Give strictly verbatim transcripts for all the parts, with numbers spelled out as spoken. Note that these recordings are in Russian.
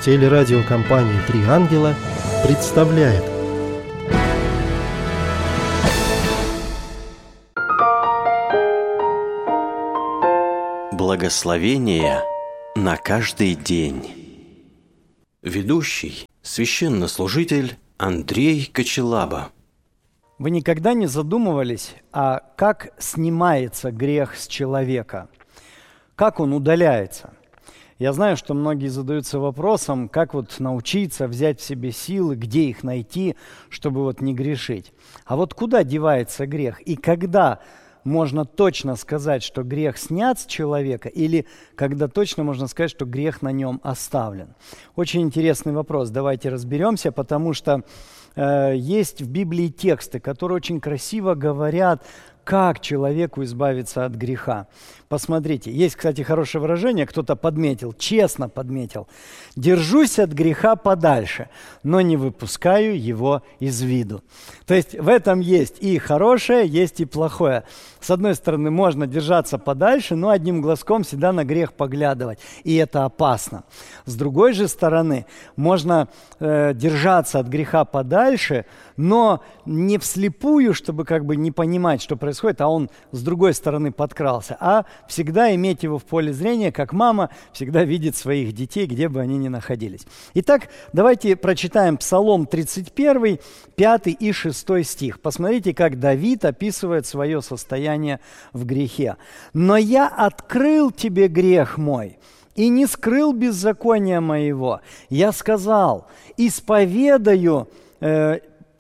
Телерадиокомпания «Три ангела» представляет. Благословение на каждый день. Ведущий – священнослужитель Андрей Кочелаба. Вы никогда не задумывались, а как снимается грех с человека? Как он удаляется? Я знаю, что многие задаются вопросом, как вот научиться взять в себе силы, где их найти, чтобы вот не грешить. А вот куда девается грех и когда можно точно сказать, что грех снят с человека, или когда точно можно сказать, что грех на нем оставлен? Очень интересный вопрос. Давайте разберемся, потому что э, есть в Библии тексты, которые очень красиво говорят, как человеку избавиться от греха. Посмотрите, есть, кстати, хорошее выражение, кто-то подметил, честно подметил. «Держусь от греха подальше, но не выпускаю его из виду». То есть в этом есть и хорошее, есть и плохое. С одной стороны, можно держаться подальше, но одним глазком всегда на грех поглядывать, и это опасно. С другой же стороны, можно э, держаться от греха подальше, но не вслепую, чтобы как бы не понимать, что происходит, а он с другой стороны подкрался, а всегда иметь его в поле зрения, как мама всегда видит своих детей, где бы они ни находились. Итак, давайте прочитаем Псалом тридцать один, пятый и шестой стих. Посмотрите, как Давид описывает свое состояние в грехе. «Но я открыл тебе грех мой и не скрыл беззакония моего. Я сказал, исповедаю э,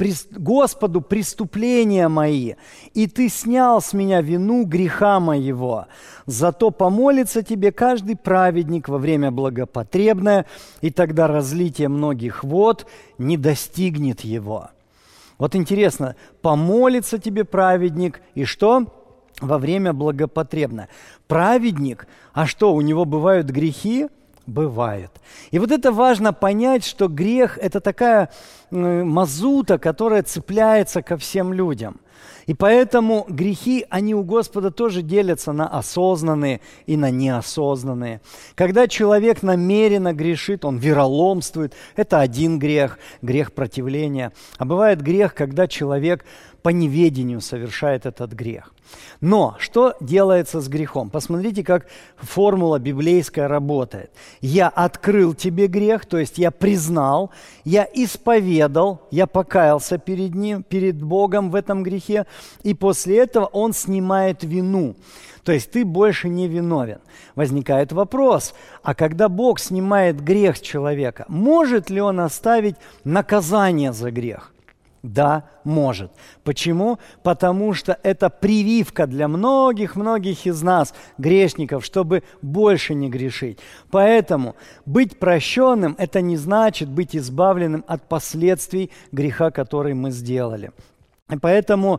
Господу преступления мои, и Ты снял с меня вину греха моего. Зато помолится тебе каждый праведник во время благопотребное, и тогда разлитие многих вод не достигнет его». Вот интересно, помолится тебе праведник, и что? Во время благопотребное. Праведник, а что, у него бывают грехи? Бывает. И вот это важно понять, что грех – это такая э, мазута, которая цепляется ко всем людям. И поэтому грехи, они у Господа тоже делятся на осознанные и на неосознанные. Когда человек намеренно грешит, он вероломствует, это один грех, грех противления. А бывает грех, когда человек по неведению совершает этот грех. Но что делается с грехом? Посмотрите, как формула библейская работает. Я открыл тебе грех, то есть я признал, я исповедал, я покаялся перед ним, перед Богом в этом грехе, и после этого он снимает вину. То есть ты больше не виновен. Возникает вопрос, а когда Бог снимает грех с человека, может ли он оставить наказание за грех? Да, может. Почему? Потому что это прививка для многих-многих из нас, грешников, чтобы больше не грешить. Поэтому быть прощенным – это не значит быть избавленным от последствий греха, который мы сделали. И поэтому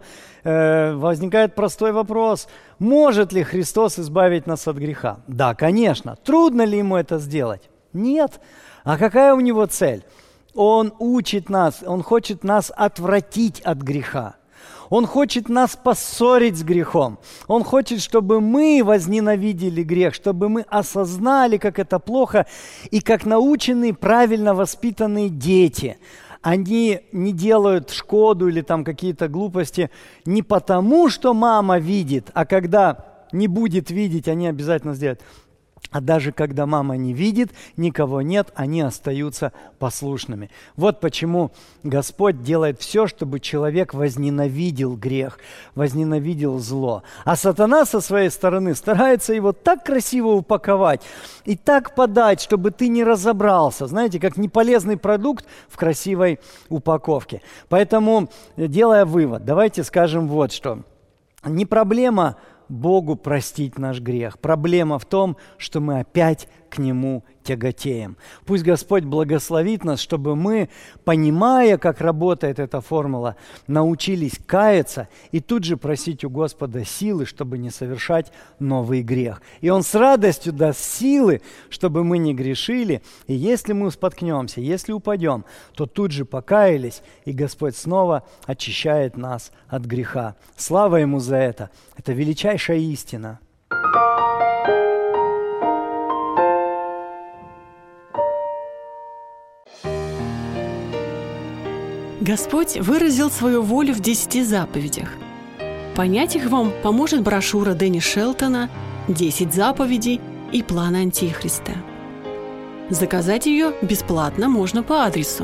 э, возникает простой вопрос, может ли Христос избавить нас от греха? Да, конечно. Трудно ли ему это сделать? Нет. А какая у него цель? Он учит нас, Он хочет нас отвратить от греха. Он хочет нас поссорить с грехом. Он хочет, чтобы мы возненавидели грех, чтобы мы осознали, как это плохо, и как наученные, правильно воспитанные дети. Они не делают шкоду или там какие-то глупости не потому, что мама видит, а когда не будет видеть, они обязательно сделают. А даже когда мама не видит, никого нет, они остаются послушными. Вот почему Господь делает все, чтобы человек возненавидел грех, возненавидел зло. А сатана со своей стороны старается его так красиво упаковать и так подать, чтобы ты не разобрался. Знаете, как неполезный продукт в красивой упаковке. Поэтому, делая вывод, давайте скажем вот что. Не проблема Богу простить наш грех. Проблема в том, что мы опять к Нему тяготеем. Пусть Господь благословит нас, чтобы мы, понимая, как работает эта формула, научились каяться и тут же просить у Господа силы, чтобы не совершать новый грех. И Он с радостью даст силы, чтобы мы не грешили. И если мы споткнемся, если упадем, то тут же покаялись, и Господь снова очищает нас от греха. Слава Ему за это! Это величайшая истина. Господь выразил свою волю в десяти заповедях. Понять их вам поможет брошюра Дэнни Шелтона «Десять заповедей и план Антихриста». Заказать ее бесплатно можно по адресу